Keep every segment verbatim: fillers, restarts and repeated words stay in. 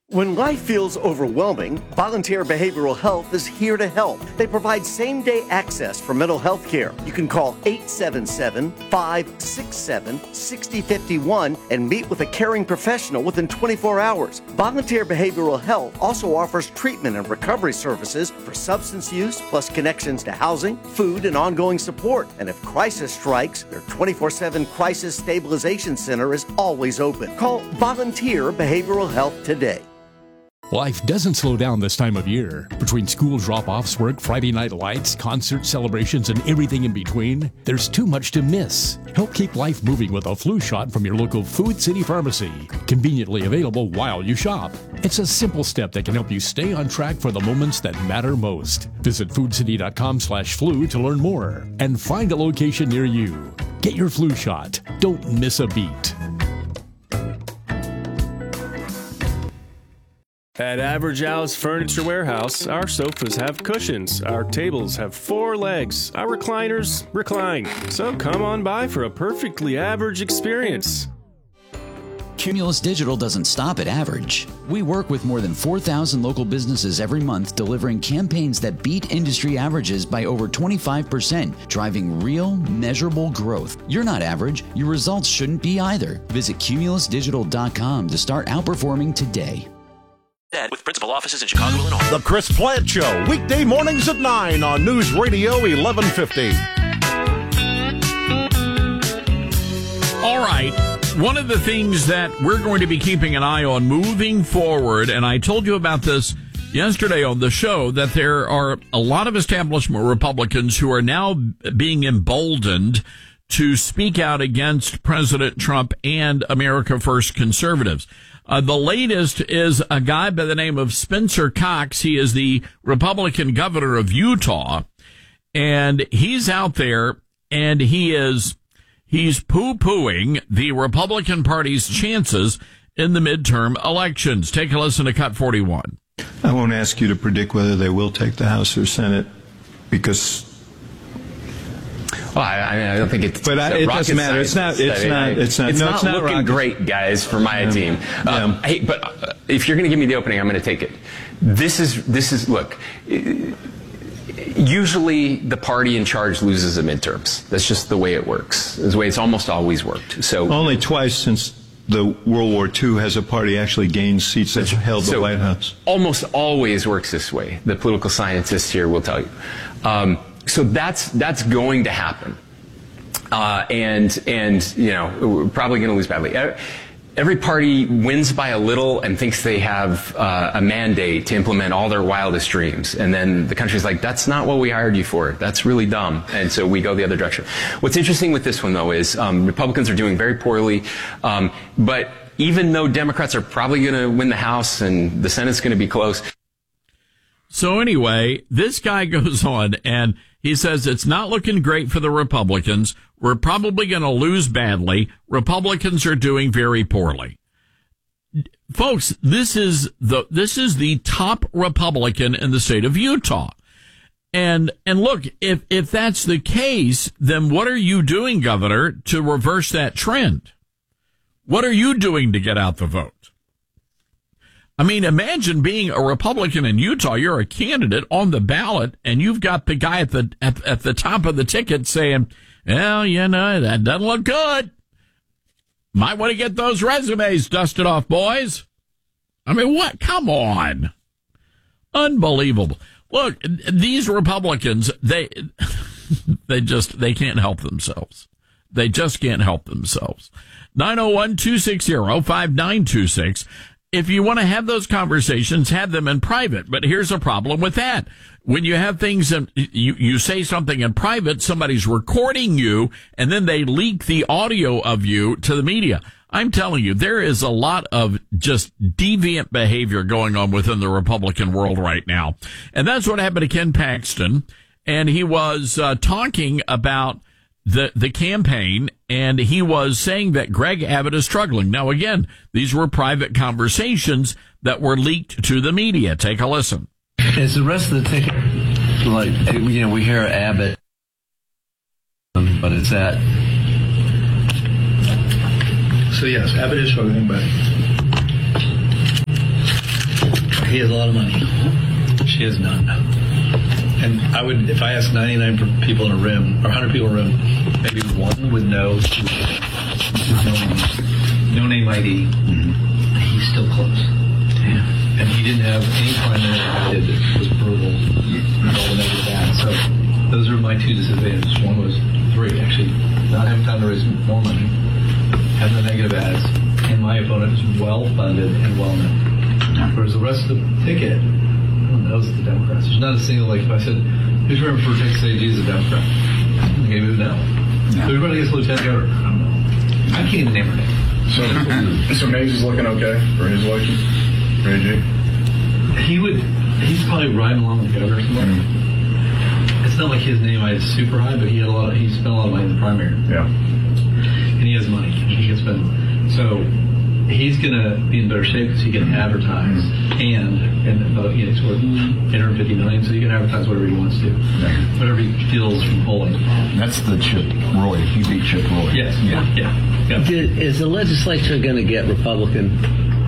When life feels overwhelming, Volunteer Behavioral Health is here to help. They provide same-day access for mental health care. You can call eight seven seven, five six seven, six zero five one and meet with a caring professional within twenty-four hours. Volunteer Behavioral Health also offers treatment and recovery services for substance use, plus connections to housing, food, and ongoing support. And if crisis strikes, their twenty-four seven Crisis Stabilization Center is always open. Call Volunteer Behavioral Health today. Life doesn't slow down this time of year. Between school drop-offs, work, Friday night lights, concert celebrations, and everything in between, there's too much to miss. Help keep life moving with a flu shot from your local Food City Pharmacy. Conveniently available while you shop. It's a simple step that can help you stay on track for the moments that matter most. Visit foodcity.com slash flu to learn more and find a location near you. Get your flu shot. Don't miss a beat. At Average Al's Furniture Warehouse, our sofas have cushions, our tables have four legs, our recliners recline. So come on by for a perfectly average experience. Cumulus Digital doesn't stop at average. We work with more than four thousand local businesses every month, delivering campaigns that beat industry averages by over twenty-five percent, driving real, measurable growth. You're not average. Your results shouldn't be either. Visit cumulus digital dot com to start outperforming today. With principal offices in Chicago, Illinois. The Chris Plant Show, weekday mornings at nine on News Radio eleven fifty. All right. One of the things that we're going to be keeping an eye on moving forward, and I told you about this yesterday on the show, that there are a lot of establishment Republicans who are now being emboldened to speak out against President Trump and America First conservatives. Uh, the latest is a guy by the name of Spencer Cox. He is the Republican governor of Utah, and he's out there and he is, he's poo-pooing the Republican Party's chances in the midterm elections. Take a listen to Cut forty-one. I won't ask you to predict whether they will take the House or Senate, because Well, I, I don't think it's. But I, it doesn't matter. It's not. It's I mean, not. It's not. It's no, not it's not looking rocket. great, guys, for my yeah. team. Um, yeah. Hey, but uh, if you're going to give me the opening, I'm going to take it. This is. This is. Look. Usually, the party in charge loses the midterms. That's just the way it works. It's the way it's almost always worked. So only twice since the World War Two has a party actually gained seats that held the so White House. Almost always works this way. The political scientists here will tell you. Um, so that's that's going to happen. Uh, and, and, you know, we're probably going to lose badly. Every party wins by a little and thinks they have uh, a mandate to implement all their wildest dreams. And then the country's like, that's not what we hired you for. That's really dumb. And so we go the other direction. What's interesting with this one, though, is um, Republicans are doing very poorly. Um, but even though Democrats are probably going to win the House and the Senate's going to be close. So anyway, this guy goes on and he says it's not looking great for the Republicans. We're probably going to lose badly. Republicans are doing very poorly. Folks, this is the this is the top Republican in the state of Utah. And and look, if if that's the case, then what are you doing, Governor, to reverse that trend? What are you doing to get out the vote? I mean, imagine being a Republican in Utah. You're a candidate on the ballot, and you've got the guy at the at, at the top of the ticket saying, well, you know, that doesn't look good. Might want to get those resumes dusted off, boys. I mean, what? Come on. Unbelievable. Look, these Republicans, they they just, they can't help themselves. They just can't help themselves. nine oh one, two six zero, five nine two six. If you want to have those conversations, have them in private. But here's a problem with that. When you have things, in, you, you say something in private, somebody's recording you, and then they leak the audio of you to the media. I'm telling you, there is a lot of just deviant behavior going on within the Republican world right now. And that's what happened to Ken Paxton. And he was uh, talking about the the campaign, and he was saying that Greg Abbott is struggling. Now, again, these were private conversations that were leaked to the media. Take a listen. Is the rest of the ticket, like, you know, we hear Abbott, but it's that. So, yes, Abbott is struggling, but he has a lot of money. She has none. And I would, if I asked ninety-nine people in a room, or one hundred people in a room, maybe one would know no name I D. Mm-hmm. He's still close. Damn. And he didn't have any crime that I did that was brutal and all the negative ads. So those are my two disadvantages. One was three, actually. Not having time to raise more money, having the negative ads, and my opponent is well-funded and well-known. Whereas the rest of the ticket, everyone knows the Democrats. There's not a single, like, if I said, who's running for Texas A G as a Democrat? Okay, who know? Yeah. Who's running against Lieutenant Governor? I don't know. I can't even name her name. So, so Mays is looking okay for his election? For A G? He would, he's probably riding along with the governor somewhere. Mm-hmm. It's not like his name is super high, but he had a lot of, he spent a lot of money in the primary. Yeah. And he has money. He can spend. So he's going to be in better shape because he can advertise. Mm-hmm. And, and uh, you know, it's worth eight hundred fifty million dollars, so he can advertise whatever he wants to. Yeah. Whatever he feels from polling. That's the Chip Roy. He beat Chip Roy. Yes. Yeah. Yeah. yeah. Did, is the legislature going to get Republican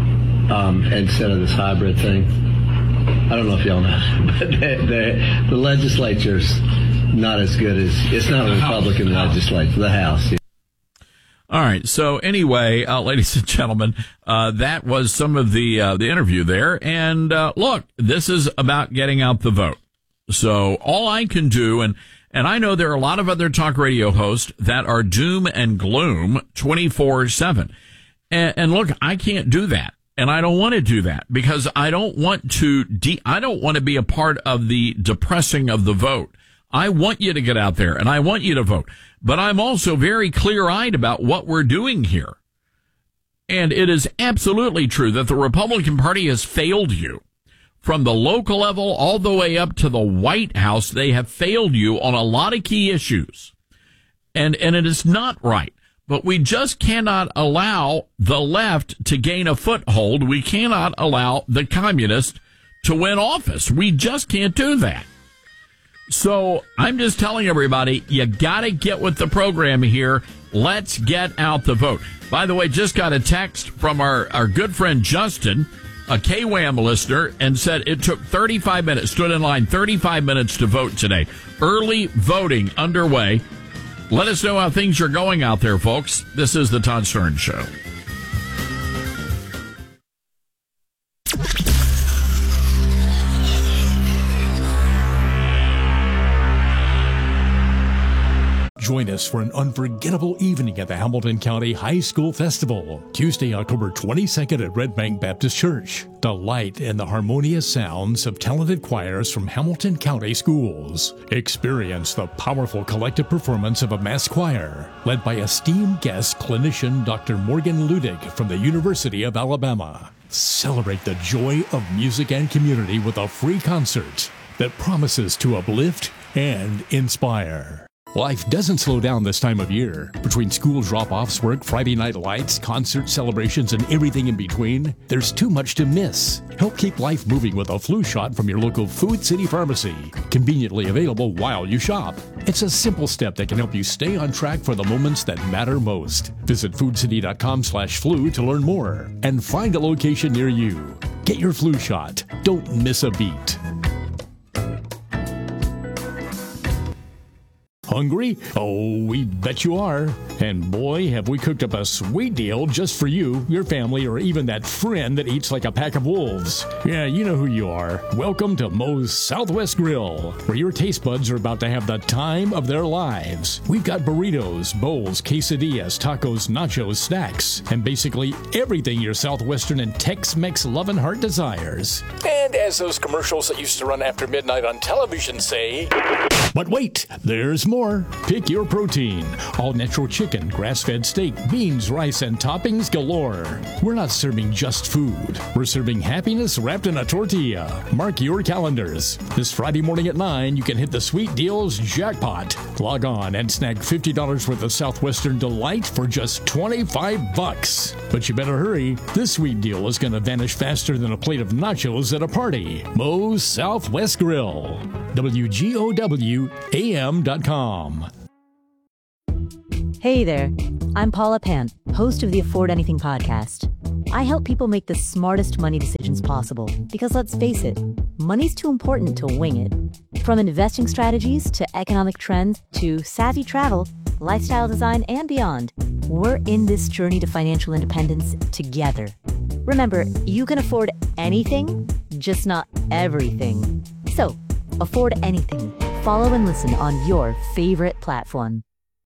um, instead of this hybrid thing? I don't know if y'all know, but they, they, the legislature's not as good as, it's not a Republican legislature, the House. Yeah. All right. So anyway, uh, ladies and gentlemen, uh, that was some of the, uh, the interview there. And, uh, look, this is about getting out the vote. So all I can do, and, and I know there are a lot of other talk radio hosts that are doom and gloom twenty-four seven. And, and look, I can't do that. And I don't want to do that because I don't want to de- I don't want to be a part of the depressing of the vote. I want you to get out there and I want you to vote. But I'm also very clear-eyed about what we're doing here. And it is absolutely true that the Republican Party has failed you. From the local level all the way up to the White House, they have failed you on a lot of key issues. And and it is not right. But we just cannot allow the left to gain a foothold. We cannot allow the communists to win office. We just can't do that. So I'm just telling everybody, you got to get with the program here. Let's get out the vote. By the way, just got a text from our, our good friend Justin, a K WAM listener, and said it took thirty-five minutes, stood in line thirty-five minutes to vote today. Early voting underway. Let us know how things are going out there, folks. This is the Todd Stern Show. Join us for an unforgettable evening at the Hamilton County High School Festival, Tuesday, October twenty-second at Red Bank Baptist Church. Delight in the harmonious sounds of talented choirs from Hamilton County schools. Experience the powerful collective performance of a mass choir, led by esteemed guest clinician Doctor Morgan Ludig from the University of Alabama. Celebrate the joy of music and community with a free concert that promises to uplift and inspire. Life doesn't slow down this time of year. Between school drop-offs, work, Friday night lights, concert celebrations, and everything in between, there's too much to miss. Help keep life moving with a flu shot from your local Food City Pharmacy. Conveniently available while you shop. It's a simple step that can help you stay on track for the moments that matter most. Visit foodcity.com slash flu to learn more and find a location near you. Get your flu shot. Don't miss a beat. Hungry? Oh, we bet you are. And boy, have we cooked up a sweet deal just for you, your family, or even that friend that eats like a pack of wolves. Yeah, you know who you are. Welcome to Moe's Southwest Grill, where your taste buds are about to have the time of their lives. We've got burritos, bowls, quesadillas, tacos, nachos, snacks, and basically everything your Southwestern and Tex-Mex loving heart desires. And as those commercials that used to run after midnight on television say... But wait, there's more. Pick your protein. All natural chicken, grass-fed steak, beans, rice, and toppings galore. We're not serving just food. We're serving happiness wrapped in a tortilla. Mark your calendars. This Friday morning at nine, you can hit the sweet deals jackpot. Log on and snag fifty dollars worth of Southwestern Delight for just twenty-five bucks. But you better hurry. This sweet deal is going to vanish faster than a plate of nachos at a party. Moe's Southwest Grill. W G O W A M dot com. Hey there, I'm Paula Pant, host of the Afford Anything podcast. I help people make the smartest money decisions possible because, let's face it, money's too important to wing it. From investing strategies to economic trends to savvy travel, lifestyle design, and beyond, we're in this journey to financial independence together. Remember, you can afford anything, just not everything. So, afford anything. Follow and listen on your favorite platform.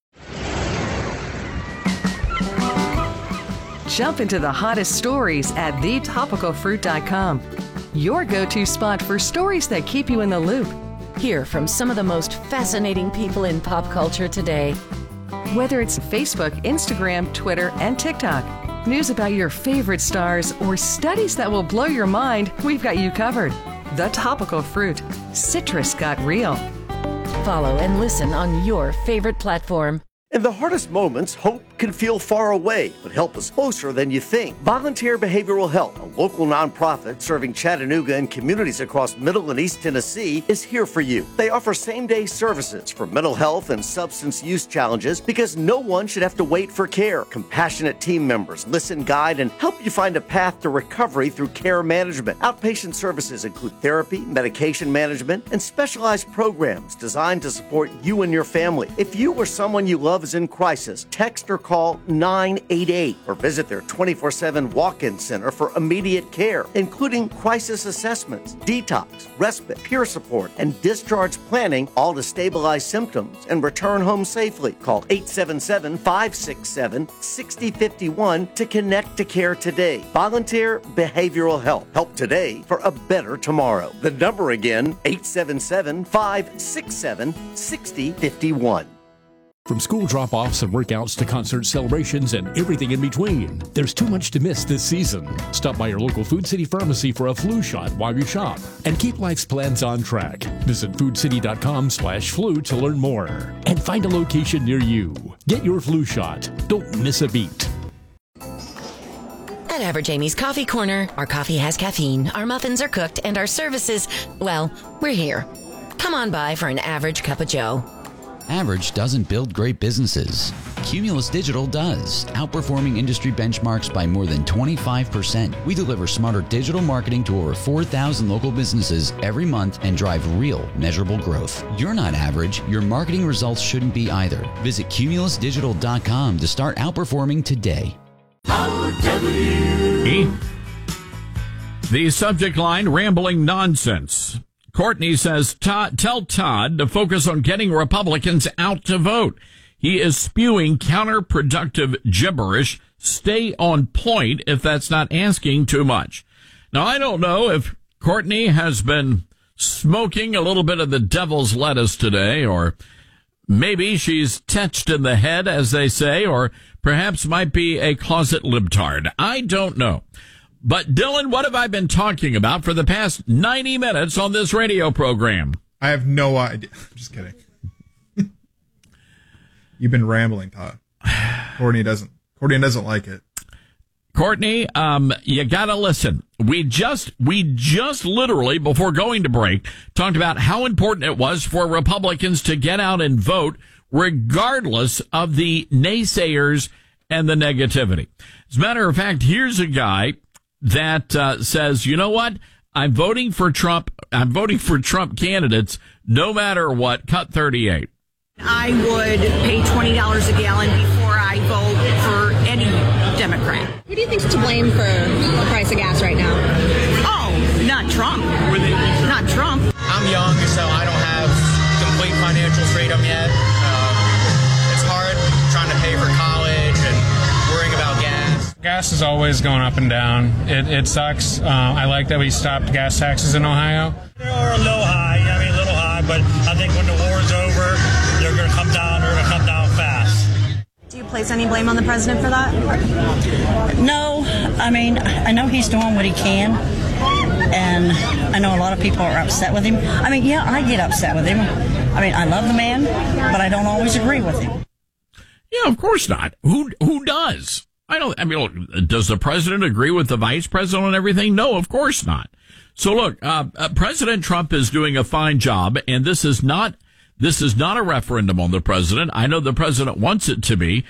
Jump into the hottest stories at the topical fruit dot com. Your go-to spot for stories that keep you in the loop. Hear from some of the most fascinating people in pop culture today. Whether it's Facebook, Instagram, Twitter, and TikTok, news about your favorite stars, or studies that will blow your mind, we've got you covered. The Topical Fruit. Citrus got real. Follow and listen on your favorite platform. In the hardest moments, hope can feel far away, but help is closer than you think. Volunteer Behavioral Health, a local nonprofit serving Chattanooga and communities across Middle and East Tennessee, is here for you. They offer same-day services for mental health and substance use challenges because no one should have to wait for care. Compassionate team members listen, guide, and help you find a path to recovery through care management. Outpatient services include therapy, medication management, and specialized programs designed to support you and your family. If you or someone you love is in crisis, text or call nine eight eight or visit their twenty-four seven walk-in center for immediate care, including crisis assessments, detox, respite, peer support, and discharge planning, all to stabilize symptoms and return home safely. Call eight seven seven, five six seven, six zero five one to connect to care today. Volunteer Behavioral Health. Help today for a better tomorrow. The number again, eight seven seven, five six seven, six zero five one. From school drop-offs and workouts to concert celebrations and everything in between, there's too much to miss this season. Stop by your local Food City pharmacy for a flu shot while you shop and keep life's plans on track. Visit food city dot com slash flu to learn more and find a location near you. Get your flu shot. Don't miss a beat. At Average Amy's Coffee Corner, our coffee has caffeine, our muffins are cooked, and our services, well, we're here. Come on by for an average cup of joe. Average doesn't build great businesses. Cumulus Digital does, outperforming industry benchmarks by more than twenty-five percent. We deliver smarter digital marketing to over four thousand local businesses every month and drive real, measurable growth. You're not average. Your marketing results shouldn't be either. Visit cumulus digital dot com to start outperforming today. The subject line, rambling nonsense. Courtney says, Todd, tell Todd to focus on getting Republicans out to vote. He is spewing counterproductive gibberish. Stay on point if that's not asking too much. Now, I don't know if Courtney has been smoking a little bit of the devil's lettuce today, or maybe she's touched in the head, as they say, or perhaps might be a closet libtard. I don't know. But, Dylan, what have I been talking about for the past ninety minutes on this radio program? I have no idea. I'm just kidding. You've been rambling, Todd. Courtney doesn't. Courtney doesn't like it. Courtney, um, you gotta listen. We just, we just literally, before going to break, talked about how important it was for Republicans to get out and vote, regardless of the naysayers and the negativity. As a matter of fact, here's a guy that uh, says, you know what? I'm voting for Trump. I'm voting for Trump candidates no matter what. Cut thirty-eight. I would pay twenty dollars a gallon before I vote for any Democrat. Who do you think's to blame for the price of gas right now? Oh, not Trump. Not Trump. I'm young, so I don't have complete financial freedom yet. Uh, it's hard trying to pay for college and worrying about gas. Gas is always going up and down. It, it sucks. Uh, I like that we stopped gas taxes in Ohio. They're a little high, I mean a little high, but I think when the war's over, they're going to come down, they're going to come down fast. Do you place any blame on the president for that? No, I mean, I know he's doing what he can, and I know a lot of people are upset with him. I mean, yeah, I get upset with him. I mean, I love the man, but I don't always agree with him. Yeah, of course not. Who who does? I don't, I mean, look, does the president agree with the vice president on everything? No, of course not. So look, uh, uh, President Trump is doing a fine job, and this is not, This is not a referendum on the president. I know the president wants it to be.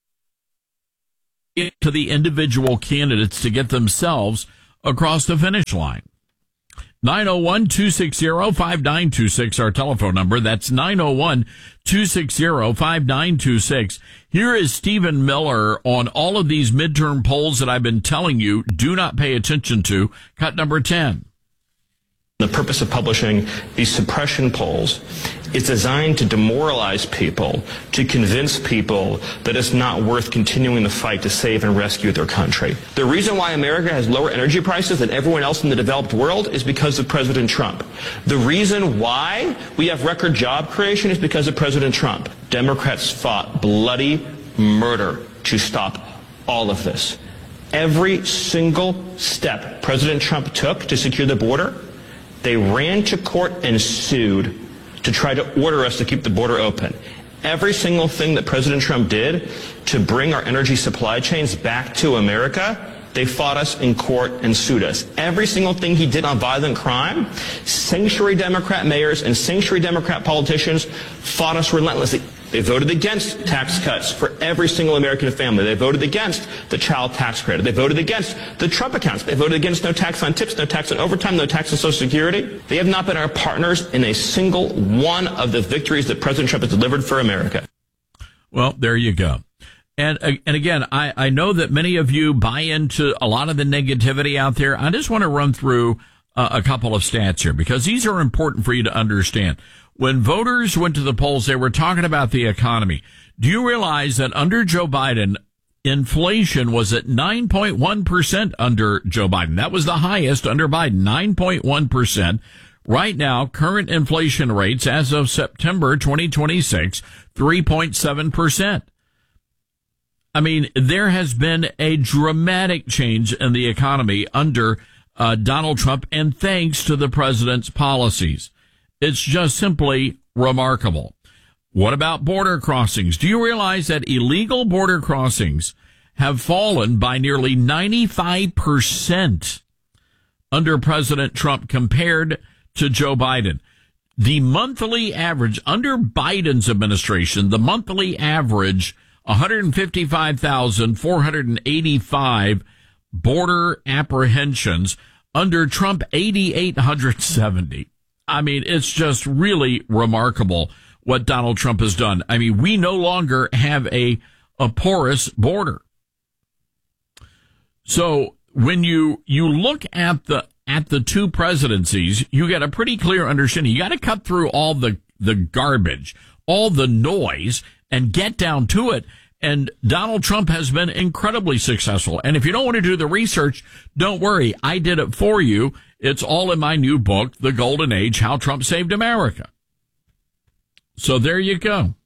To the individual candidates to get themselves across the finish line. nine oh one, two six zero, five nine two six, our telephone number. That's nine oh one, two six zero, five nine two six. Here is Stephen Miller on all of these midterm polls that I've been telling you do not pay attention to. Cut number ten. The purpose of publishing these suppression polls is designed to demoralize people, to convince people that it's not worth continuing the fight to save and rescue their country. The reason why America has lower energy prices than everyone else in the developed world is because of President Trump. The reason why we have record job creation is because of President Trump. Democrats fought bloody murder to stop all of this. Every single step President Trump took to secure the border, they ran to court and sued to try to order us to keep the border open. Every single thing that President Trump did to bring our energy supply chains back to America, they fought us in court and sued us. Every single thing he did on violent crime, sanctuary Democrat mayors and sanctuary Democrat politicians fought us relentlessly. They voted against tax cuts for every single American family. They voted against the child tax credit. They voted against the Trump accounts. They voted against no tax on tips, no tax on overtime, no tax on Social Security. They have not been our partners in a single one of the victories that President Trump has delivered for America. Well, there you go. And and again, I, I know that many of you buy into a lot of the negativity out there. I just want to run through uh, a couple of stats here because these are important for you to understand. When voters went to the polls, they were talking about the economy. Do you realize that under Joe Biden, inflation was at nine point one percent under Joe Biden? That was the highest under Biden, nine point one percent. Right now, current inflation rates as of September twenty twenty-six, three point seven percent. I mean, there has been a dramatic change in the economy under uh, Donald Trump, and thanks to the president's policies. It's just simply remarkable. What about border crossings? Do you realize that illegal border crossings have fallen by nearly ninety-five percent under President Trump compared to Joe Biden? The monthly average under Biden's administration, the monthly average, one hundred fifty-five thousand four hundred eighty-five border apprehensions. Under Trump, eight thousand eight hundred seventy. I mean, it's just really remarkable what Donald Trump has done. I mean, we no longer have a, a porous border. So when you, you look at the, at the two presidencies, you get a pretty clear understanding. You got to cut through all the, the garbage, all the noise, and get down to it. And Donald Trump has been incredibly successful. And if you don't want to do the research, don't worry. I did it for you. It's all in my new book, The Golden Age, How Trump Saved America. So there you go.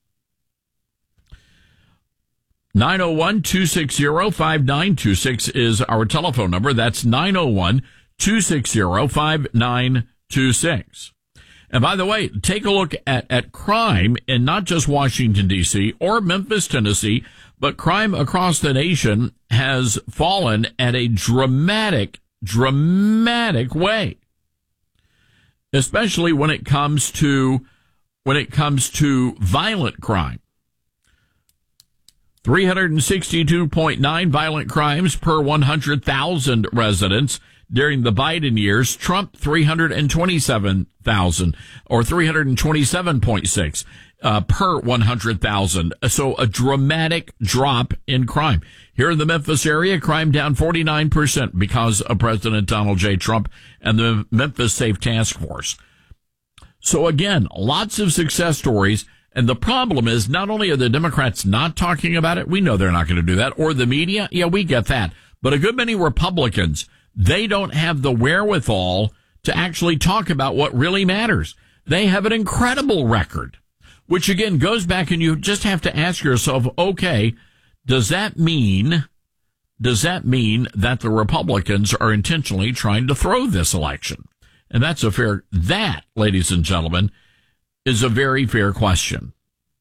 nine oh one, two six zero, five nine two six is our telephone number. That's nine oh one, two six zero, five nine two six. And by the way, take a look at, at crime in not just Washington, D C or Memphis, Tennessee, but crime across the nation has fallen at a dramatic, dramatic way. Especially when it comes to, when it comes to violent crime. three hundred sixty-two point nine violent crimes per one hundred thousand residents during the Biden years. Trump, three hundred twenty-seven thousand, or three hundred twenty-seven point six uh, per one hundred thousand. So a dramatic drop in crime. Here in the Memphis area, crime down forty-nine percent because of President Donald J. Trump and the Memphis Safe Task Force. So again, lots of success stories. And the problem is, not only are the Democrats not talking about it, we know they're not going to do that, or the media, yeah, we get that. But a good many Republicans, they don't have the wherewithal to actually talk about what really matters. They have an incredible record, which again goes back, and you just have to ask yourself, okay, does that mean, does that mean that the Republicans are intentionally trying to throw this election? And that's a fair, that, ladies and gentlemen, is a very fair question.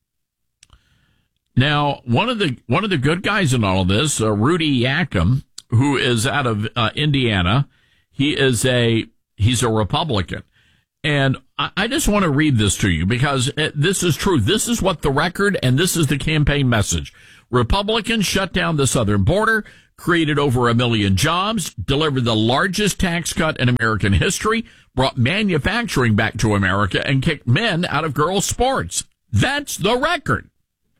Now, one of the, one of the good guys in all of this, uh, Rudy Yakum, who is out of uh, Indiana, he is a, he's a Republican. And I, I just want to read this to you because it, this is true. This is what the record, and this is the campaign message. Republicans shut down the southern border, created over a million jobs, delivered the largest tax cut in American history, brought manufacturing back to America, and kicked men out of girls' sports. That's the record.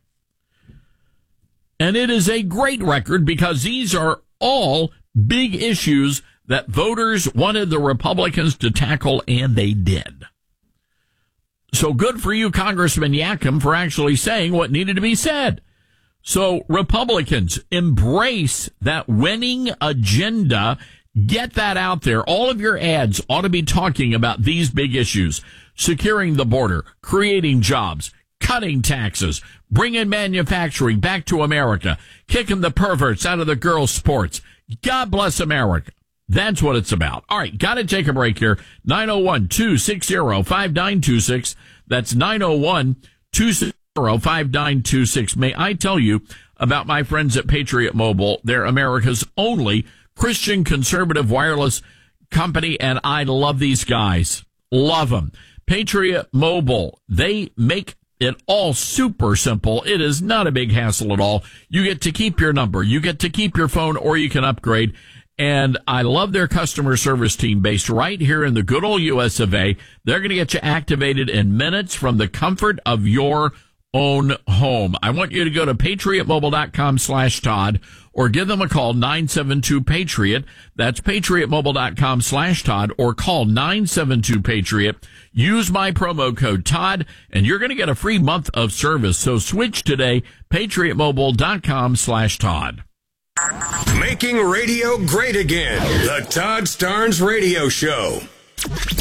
And it is a great record because these are all big issues that voters wanted the Republicans to tackle, and they did. So good for you, Congressman Yakum, for actually saying what needed to be said. So Republicans, embrace that winning agenda. Get that out there. All of your ads ought to be talking about these big issues: securing the border, creating jobs, cutting taxes, bringing manufacturing back to America, kicking the perverts out of the girls' sports. God bless America. That's what it's about. All right, got to take a break here. nine oh one, two six zero, five nine two six. That's nine oh one, two six zero, five nine two six. May I tell you about my friends at Patriot Mobile? They're America's only Christian conservative wireless company, and I love these guys. Love them. Patriot Mobile, they make it all super simple. It is not a big hassle at all. You get to keep your number. You get to keep your phone, or you can upgrade. And I love their customer service team based right here in the good old U S of A. They're going to get you activated in minutes from the comfort of your own home. I want you to go to patriotmobile.com slash Todd or give them a call, nine seven two Patriot. That's patriotmobile.com slash Todd or call nine seven two Patriot. Use my promo code Todd and you're going to get a free month of service. So switch today, patriotmobile.com slash Todd. Making radio great again. The Todd Starnes Radio Show.